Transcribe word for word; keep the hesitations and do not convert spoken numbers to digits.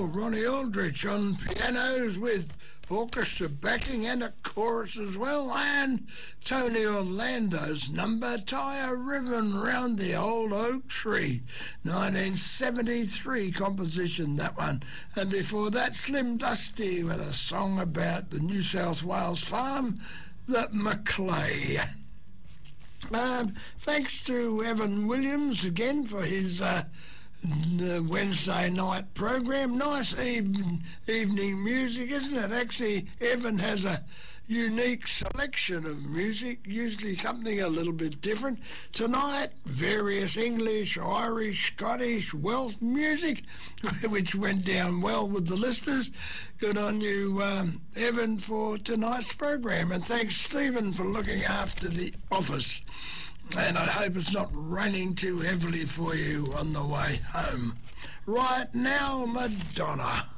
well. Ronnie Aldrich on pianos with orchestra backing and a chorus as well, and Tony Orlando's number, Tie a Ribbon Round the Old Oak Tree, nineteen seventy-three composition, that one. And before that, Slim Dusty with a song about the New South Wales farm, the Maclay. Um, thanks to Evan Williams again for his uh, Wednesday night program. Nice even, evening music, isn't it? Actually, Evan has a unique selection of music, usually something a little bit different. Tonight, various English, Irish, Scottish, Welsh music, which went down well with the listeners. Good on you, um, Evan, for tonight's program. And thanks, Stephen, for looking after the office. And I hope it's not raining too heavily for you on the way home. Right now, Madonna.